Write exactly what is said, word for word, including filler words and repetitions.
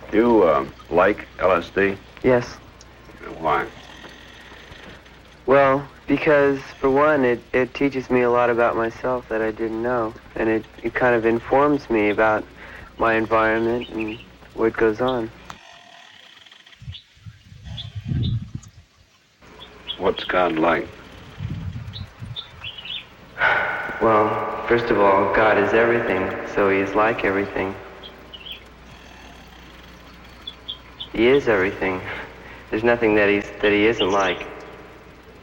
You, uh, like L S D? Yes. Why? Well, because, for one, it, it teaches me a lot about myself that I didn't know. And it, it kind of informs me about my environment and what goes on. What's God like? Well, first of all, God is everything, so he's like everything. He is everything. There's nothing that he's that he isn't like.